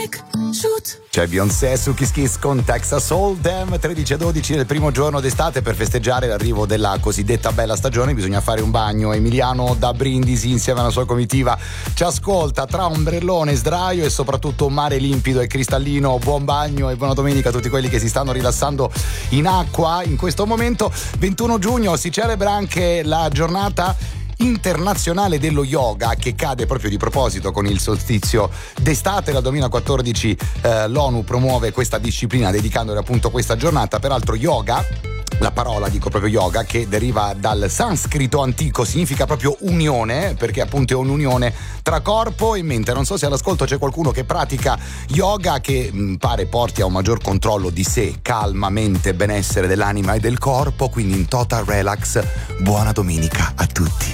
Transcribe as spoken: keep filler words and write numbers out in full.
Trick, shoot. C'è Beyoncé su Kiss Kiss con Texas Hold'em, tredici e dodici del primo giorno d'estate. Per festeggiare l'arrivo della cosiddetta bella stagione bisogna fare un bagno. Emiliano da Brindisi insieme alla sua comitiva ci ascolta tra ombrellone, sdraio e soprattutto un mare limpido e cristallino. Buon bagno e buona domenica a tutti quelli che si stanno rilassando in acqua in questo momento. ventuno giugno si celebra anche la giornata internazionale dello yoga, che cade proprio di proposito con il solstizio d'estate. Dal duemilaquattordici eh, l'ONU promuove questa disciplina dedicandole appunto questa giornata. Peraltro yoga, la parola, dico proprio yoga, che deriva dal sanscrito antico, significa proprio unione, perché appunto è un'unione tra corpo e mente. Non so se all'ascolto c'è qualcuno che pratica yoga, che mh, pare porti a un maggior controllo di sé, calma, mente, benessere dell'anima e del corpo. Quindi in total relax, buona domenica a tutti.